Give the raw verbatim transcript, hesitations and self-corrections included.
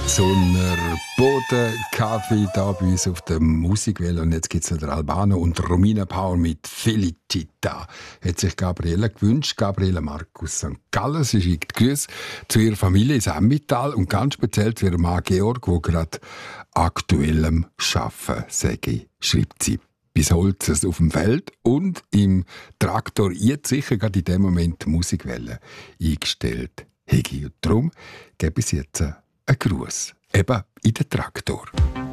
Sonner, Boden, Kaffee da bei uns auf der Musikwelle. Und jetzt gibt es wieder Albano und Romina Power mit Felicita. Hat sich Gabriele gewünscht. Gabriele Markus Sankt Gallen. Sie schickt Grüße zu ihrer Familie in Emmental und ganz speziell zu ihrem Mann Georg, der gerade aktuellem Arbeiten sei, schreibt sie. Bis Holzes auf dem Feld und im Traktor jetzt sicher gerade in dem Moment die Musikwelle eingestellt hätte. Und darum gebe ich jetzt einen Gruß. Eben in den Traktor.